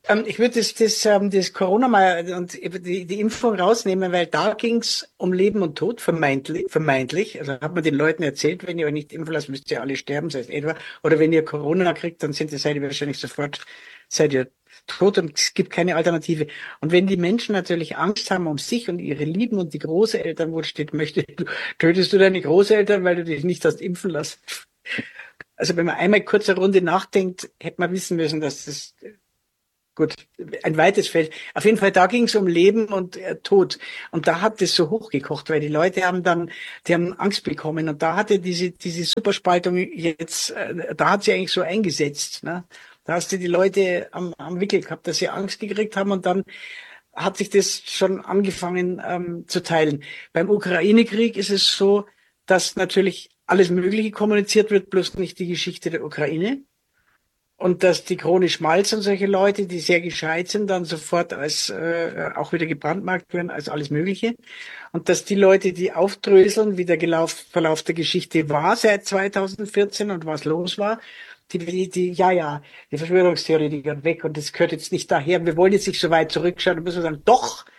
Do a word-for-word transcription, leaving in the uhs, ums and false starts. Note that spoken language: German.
Ähm, ich würde das, das, ähm, das Corona mal und die, die Impfung rausnehmen, weil da ging's um Leben und Tod, vermeintlich, vermeintlich. Also hat man den Leuten erzählt, wenn ihr euch nicht impfen lasst, müsst ihr alle sterben, sei es etwa. Oder wenn ihr Corona kriegt, dann sind ihr, seid ihr wahrscheinlich sofort, seid ihr tot und es gibt keine Alternative. Und wenn die Menschen natürlich Angst haben um sich und ihre Lieben und die Großeltern, wo steht, möchte, tötest du deine Großeltern, weil du dich nicht hast impfen lassen? Also wenn man einmal kurz eine Runde nachdenkt, hätte man wissen müssen, dass das gut, ein weites Feld. Auf jeden Fall, da ging es um Leben und äh, Tod. Und da hat es so hochgekocht, weil die Leute haben dann, die haben Angst bekommen. Und da hatte diese, diese Superspaltung jetzt, äh, da hat sie eigentlich so eingesetzt. Ne? Da hast du die Leute am, am Wickel gehabt, dass sie Angst gekriegt haben und dann hat sich das schon angefangen ähm, zu teilen. Beim Ukraine-Krieg ist es so, dass natürlich alles Mögliche kommuniziert wird, bloß nicht die Geschichte der Ukraine. Und dass die Krone Schmalz und solche Leute, die sehr gescheit sind, dann sofort als äh, auch wieder gebrandmarkt werden als alles Mögliche. Und dass die Leute, die aufdröseln, wie der Gelauf, Verlauf der Geschichte war seit zweitausendvierzehn und was los war, die, die, die ja, ja, die Verschwörungstheorie, die gehört weg und das gehört jetzt nicht daher. Wir wollen jetzt nicht so weit zurückschauen, da müssen wir sagen, doch,